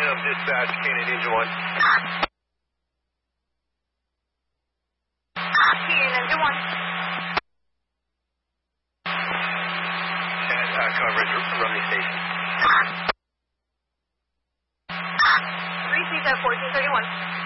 dispatch, Canadian Engine 1. Canadian Engine 1. And coverage, Rumney Station. Repeat that 1431.